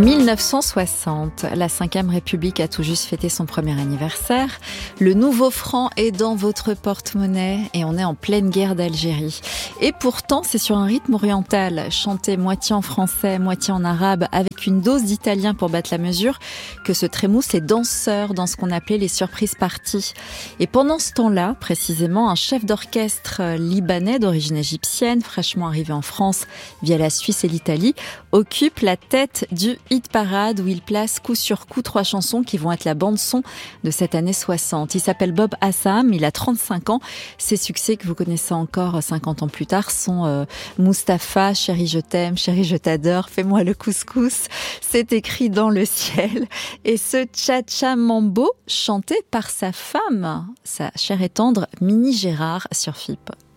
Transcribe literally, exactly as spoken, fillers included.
mille neuf cent soixante, la cinquième République a tout juste fêté son premier anniversaire. Le nouveau franc est dans votre porte-monnaie et on est en pleine guerre d'Algérie. Et pourtant, c'est sur un rythme oriental, chanté moitié en français, moitié en arabe, avec une dose d'italien pour battre la mesure, que se trémoussent les danseurs dans ce qu'on appelait les surprises parties. Et pendant ce temps-là, précisément, un chef d'orchestre libanais d'origine égyptienne, fraîchement arrivé en France via la Suisse et l'Italie, occupe la tête du hit parade où il place coup sur coup trois chansons qui vont être la bande-son de cette année soixante. Il s'appelle Bob Assam, il a trente-cinq ans. Ses succès que vous connaissez encore cinquante ans plus tard sont euh, Mustapha, Chérie je t'aime, Chérie je t'adore, Fais-moi le couscous, C'est écrit dans le ciel. Et ce Cha-Cha Mambo chanté par sa femme, sa chère et tendre Minnie Gérard sur F I P.